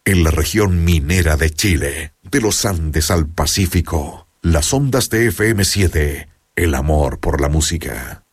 en la región minera de Chile, de los Andes al Pacífico. Las ondas de FM7, el amor por la música.